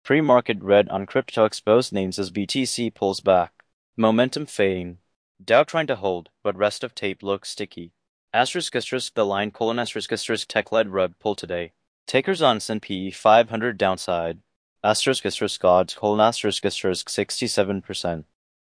Pre-market red on crypto exposed names as BTC pulls back. Momentum fading. Dow trying to hold, but rest of tape looks sticky. *** the line : tech-led rug pull today. Takers on S&P 500 downside. *** odds : 67%.